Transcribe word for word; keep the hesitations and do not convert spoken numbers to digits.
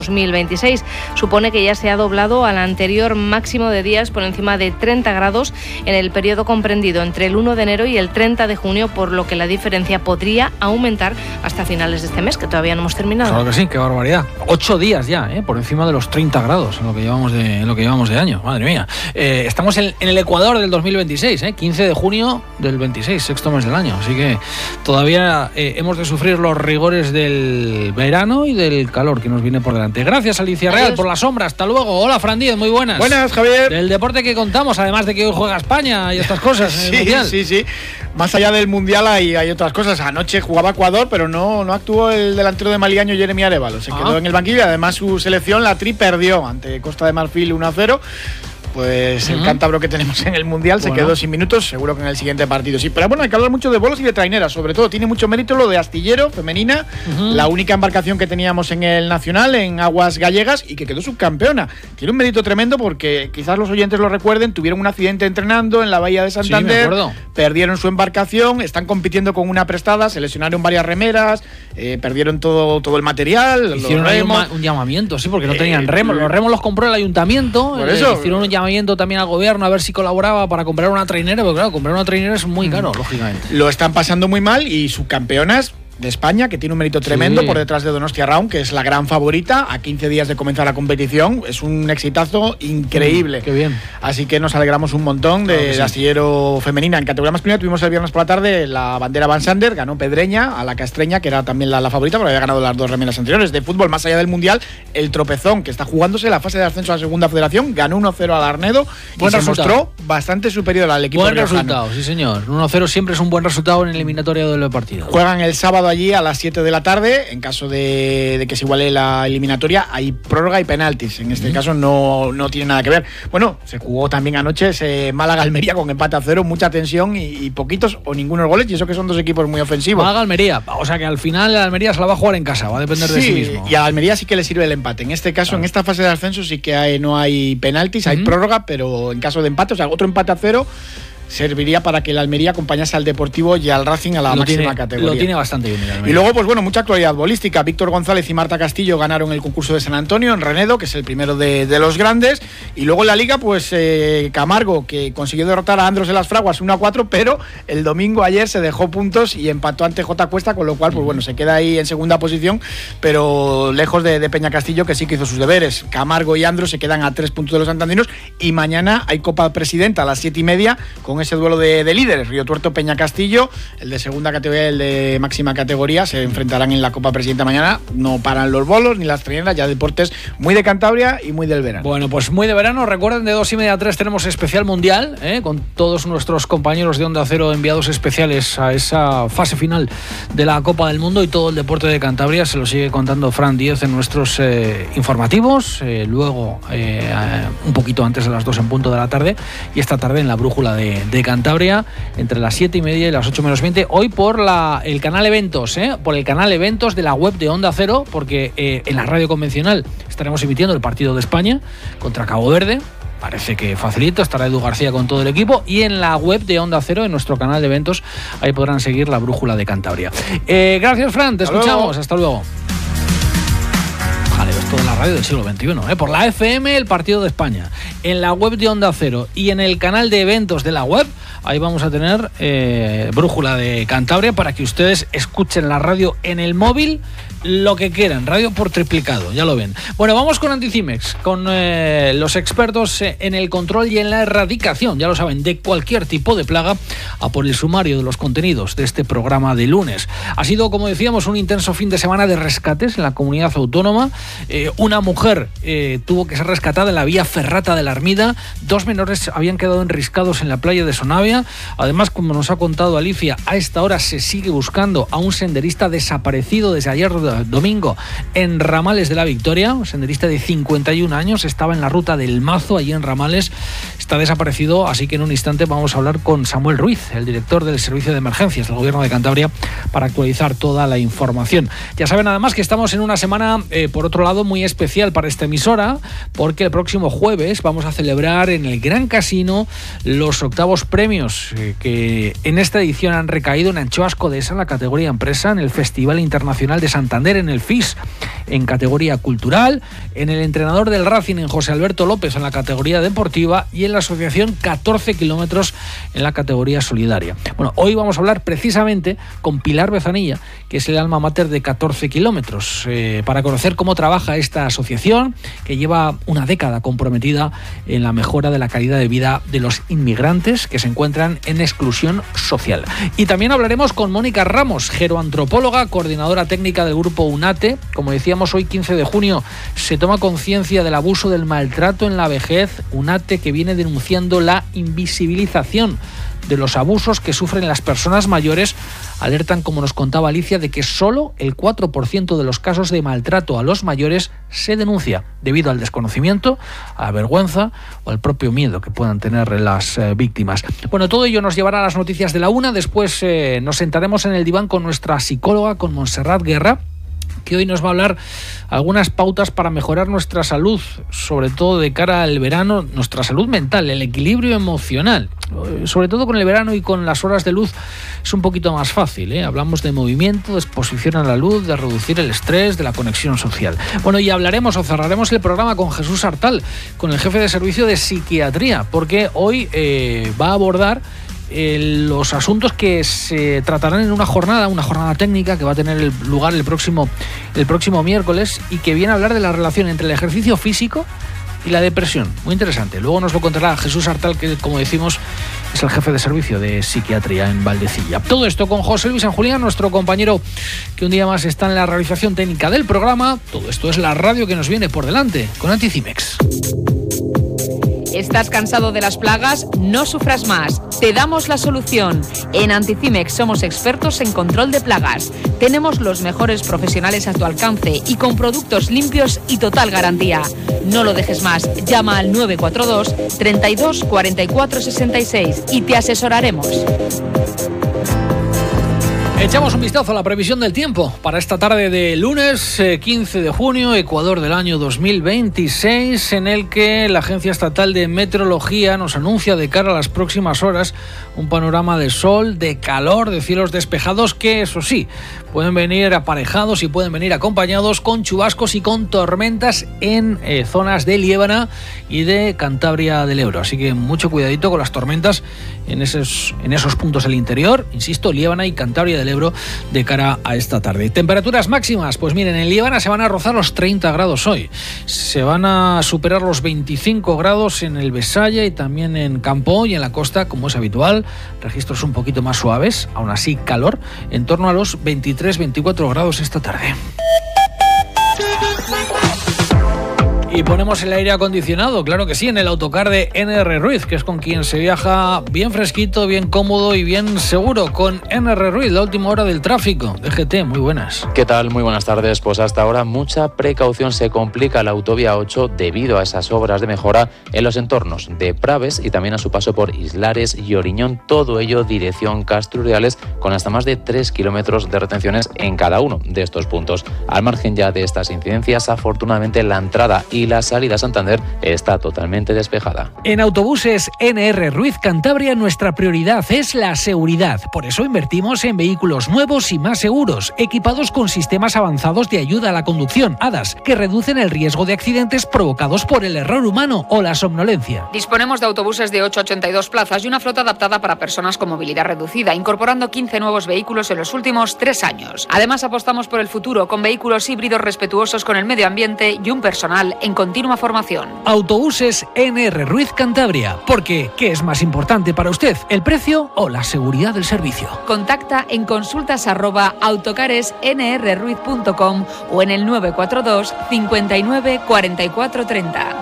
dos mil veintiséis. Supone que ya se ha doblado al anterior máximo de días por encima de treinta grados en el periodo comprendido entre el uno de enero y el treinta de junio, por lo que la diferencia podría aumentar hasta finales de este mes, que todavía no hemos terminado. Claro que sí, qué barbaridad. Ocho días ya, ¿eh? Por encima de los treinta grados en lo que llevamos de, en lo que llevamos de año. Madre mía. Eh, estamos en, en el Ecuador del dos mil veintiséis, ¿eh? quince de junio del veintiséis, sexto mes del año. Así que todavía eh, hemos de sufrir los rigores del verano y del calor que nos viene por delante. Gracias, Alicia Real, Adiós. Por la sombra. Hasta luego. Hola, Fran Díez, muy buenas. Buenas, Javier. Del deporte que contamos, además de que hoy juega España y estas cosas. sí, en el Mundial. sí, sí. Más allá del Mundial hay, hay otras cosas. Anoche jugaba Ecuador, pero no, no actuó el delantero de Maliaño, Jeremy Arévalo. Se ah. quedó en el banquillo y además su selección, la Tri, perdió ante Costa de Marfil uno a cero. Pues uh-huh. el cántabro que tenemos en el Mundial bueno. se quedó sin minutos, seguro que en el siguiente partido sí. Pero bueno, hay que hablar mucho de bolos y de traineras, sobre todo. Tiene mucho mérito lo de Astillero, femenina, uh-huh. la única embarcación que teníamos en el Nacional, en aguas gallegas, y que quedó subcampeona. Tiene un mérito tremendo porque, quizás los oyentes lo recuerden, tuvieron un accidente entrenando en la bahía de Santander, sí, perdieron su embarcación, están compitiendo con una prestada, se lesionaron varias remeras, eh, perdieron todo, todo el material. Hicieron ahí un, un llamamiento, sí, porque no tenían eh, remos. Los remos los compró el ayuntamiento, por eso, eh, hicieron un llamamiento también al gobierno a ver si colaboraba para comprar una trainera, pero claro, comprar una trainera es muy caro, mm. lógicamente. Lo están pasando muy mal y subcampeonas de España, que tiene un mérito tremendo, sí. por detrás de Donostia Round, que es la gran favorita, a quince días de comenzar la competición. Es un exitazo increíble. Mm, qué bien. Así que nos alegramos un montón de, claro sí. de astillero femenina. En categoría masculina tuvimos el viernes por la tarde la bandera Van Sander, ganó Pedreña a la Castreña, que era también la, la favorita, porque había ganado las dos remeras anteriores. De fútbol, más allá del Mundial, el Tropezón, que está jugándose la fase de ascenso a la segunda federación, ganó uno cero al Arnedo y se mostró bastante superior al equipo buen riojano. Resultado, sí señor. uno cero siempre es un buen resultado en el eliminatorio del partido. Juegan el sábado allí a las siete de la tarde. En caso de, de que se iguale la eliminatoria, hay prórroga y penaltis. En este mm. caso no, no tiene nada que ver. Bueno, se jugó también anoche ese Málaga-Almería con empate a cero, mucha tensión y, y poquitos o ningunos goles, y eso que son dos equipos muy ofensivos. Málaga-Almería, o sea que al final la Almería se la va a jugar en casa, va a depender sí, de sí mismo. Y a la Almería sí que le sirve el empate. En este caso, claro. en esta fase de ascenso sí que hay, no hay penaltis, hay mm. prórroga, pero en caso de empate, o sea, otro empate a cero serviría para que el Almería acompañase al Deportivo y al Racing a la lo máxima tiene, categoría. Lo tiene bastante bien el Almería. Y luego, pues bueno, mucha actualidad bolística. Víctor González y Marta Castillo ganaron el concurso de San Antonio en Renedo, que es el primero de, de los grandes. Y luego en la Liga, pues eh, Camargo, que consiguió derrotar a Andros de las Fraguas uno a cuatro, pero el domingo ayer se dejó puntos y empató ante J. Cuesta, con lo cual, pues bueno, se queda ahí en segunda posición, pero lejos de, de Peña Castillo, que sí que hizo sus deberes. Camargo y Andros se quedan a tres puntos de los santandinos, y mañana hay Copa Presidenta a las siete y media con ese duelo de, de líderes, Río Tuerto, Peña Castillo, el de segunda categoría y el de máxima categoría se enfrentarán en la Copa Presidenta mañana. No paran los bolos ni las traineras, ya deportes muy de Cantabria y muy del verano. Bueno, pues muy de verano. Recuerden, de dos y media a tres tenemos especial mundial, ¿eh? con todos nuestros compañeros de Onda Cero enviados especiales a esa fase final de la Copa del Mundo, y todo el deporte de Cantabria se lo sigue contando Fran Díez en nuestros eh, informativos, eh, luego eh, un poquito antes de las dos en punto de la tarde, y esta tarde en la Brújula de, de Cantabria, entre las siete y media y las ocho menos veinte, hoy por la, el canal Eventos, ¿eh? por el canal Eventos de la web de Onda Cero, porque eh, en la radio convencional estaremos emitiendo el partido de España contra Cabo Verde. Parece que facilita, estará Edu García con todo el equipo, y en la web de Onda Cero, en nuestro canal de eventos, ahí podrán seguir la Brújula de Cantabria. Eh, gracias, Fran, te hasta escuchamos, luego. Hasta luego. Vale, esto de la radio del siglo veintiuno, ¿eh? Por la F M, el partido de España, en la web de Onda Cero y en el canal de eventos de la web. Ahí vamos a tener eh, Brújula de Cantabria para que ustedes escuchen la radio en el móvil, lo que quieran, radio por triplicado, ya lo ven. Bueno, vamos con Anticimex, con eh, los expertos en el control y en la erradicación, ya lo saben, de cualquier tipo de plaga, a por el sumario de los contenidos de este programa de lunes. Ha sido, como decíamos, un intenso fin de semana de rescates en la comunidad autónoma. Eh, una mujer eh, tuvo que ser rescatada en la vía Ferrata de la Armida, dos menores habían quedado enriscados en la playa de Sonavia. Además, como nos ha contado Alicia, a esta hora se sigue buscando a un senderista desaparecido desde ayer domingo en Ramales de la Victoria. Un senderista de cincuenta y un años, estaba en la ruta del Mazo, allí en Ramales, está desaparecido, así que en un instante vamos a hablar con Samuel Ruiz, el director del Servicio de Emergencias del Gobierno de Cantabria, para actualizar toda la información. Ya saben además que estamos en una semana, eh, por otro lado, muy especial para esta emisora, porque el próximo jueves vamos a celebrar en el Gran Casino los octavos premios eh, que en esta edición han recaído en Anchoas Codesa, en la categoría empresa, en el Festival Internacional de Santa Santander en el F I S en categoría cultural, en el entrenador del Racing en José Alberto López en la categoría deportiva y en la asociación catorce kilómetros en la categoría solidaria. Bueno, hoy vamos a hablar precisamente con Pilar Bezanilla, que es el alma mater de catorce kilómetros, eh, para conocer cómo trabaja esta asociación que lleva una década comprometida en la mejora de la calidad de vida de los inmigrantes que se encuentran en exclusión social. Y también hablaremos con Mónica Ramos, geroantropóloga, coordinadora técnica del grupo UNATE. Como decíamos, hoy quince de junio se toma conciencia del abuso del maltrato en la vejez. UNATE, que viene denunciando la invisibilización de los abusos que sufren las personas mayores, alertan, como nos contaba Alicia, de que solo el cuatro por ciento de los casos de maltrato a los mayores se denuncia debido al desconocimiento, a la vergüenza o al propio miedo que puedan tener las eh, víctimas. Bueno, todo ello nos llevará a las noticias de la una. Después eh, nos sentaremos en el diván con nuestra psicóloga, con Montserrat Guerra, que hoy nos va a hablar algunas pautas para mejorar nuestra salud, sobre todo de cara al verano, nuestra salud mental, el equilibrio emocional. Sobre todo con el verano y con las horas de luz es un poquito más fácil, ¿eh? Hablamos de movimiento, de exposición a la luz, de reducir el estrés, de la conexión social. Bueno, y hablaremos o cerraremos el programa con Jesús Artal, con el jefe de servicio de psiquiatría, porque hoy eh, va a abordar los asuntos que se tratarán en una jornada, una jornada técnica que va a tener lugar el próximo, el próximo miércoles y que viene a hablar de la relación entre el ejercicio físico y la depresión. Muy interesante. Luego nos lo contará Jesús Artal, que, como decimos, es el jefe de servicio de psiquiatría en Valdecilla. Todo esto con José Luis San Julián, nuestro compañero que un día más está en la realización técnica del programa. Todo esto es la radio que nos viene por delante con Anticimex. ¿Estás cansado de las plagas? No sufras más. Te damos la solución. En Anticimex somos expertos en control de plagas. Tenemos los mejores profesionales a tu alcance y con productos limpios y total garantía. No lo dejes más. Llama al nueve cuatro dos, treinta y dos, cuarenta y cuatro, sesenta y seis y te asesoraremos. Echamos un vistazo a la previsión del tiempo para esta tarde de lunes eh, quince de junio, Ecuador del año dos mil veintiséis, en el que la Agencia Estatal de Meteorología nos anuncia de cara a las próximas horas un panorama de sol, de calor, de cielos despejados que, eso sí, pueden venir aparejados y pueden venir acompañados con chubascos y con tormentas en eh, zonas de Liébana y de Cantabria del Ebro. Así que mucho cuidadito con las tormentas en esos, en esos puntos del interior, insisto, Liébana y Cantabria del Ebro, de cara a esta tarde. Temperaturas máximas, pues miren, en Liébana se van a rozar los treinta grados hoy, se van a superar los veinticinco grados en el Besaya y también en Campo y en la costa, como es habitual, registros un poquito más suaves, aún así calor, en torno a los veintitrés veinticuatro grados esta tarde. Y ponemos el aire acondicionado, claro que sí, en el autocar de N R Ruiz, que es con quien se viaja bien fresquito, bien cómodo y bien seguro. Con N R Ruiz, la última hora del tráfico. D G T, muy buenas. ¿Qué tal? Muy buenas tardes. Pues hasta ahora mucha precaución. Se complica la autovía ocho debido a esas obras de mejora en los entornos de Praves y también a su paso por Islares y Oriñón. Todo ello dirección Castro-Urdiales, con hasta más de tres kilómetros de retenciones en cada uno de estos puntos. Al margen ya de estas incidencias, afortunadamente la entrada y la salida a Santander está totalmente despejada. En autobuses N R Ruiz Cantabria, nuestra prioridad es la seguridad. Por eso invertimos en vehículos nuevos y más seguros, equipados con sistemas avanzados de ayuda a la conducción, A D A S, que reducen el riesgo de accidentes provocados por el error humano o la somnolencia. Disponemos de autobuses de ocho a ochenta y dos plazas y una flota adaptada para personas con movilidad reducida, incorporando quince nuevos vehículos en los últimos tres años. Además, apostamos por el futuro con vehículos híbridos respetuosos con el medio ambiente y un personal en continua formación. Autobuses N R Ruiz Cantabria, porque ¿qué es más importante para usted, el precio o la seguridad del servicio? Contacta en consultas arroba autocares n r ruiz punto com o en el nueve cuatro dos, cincuenta y nueve, cuarenta y cuatro treinta.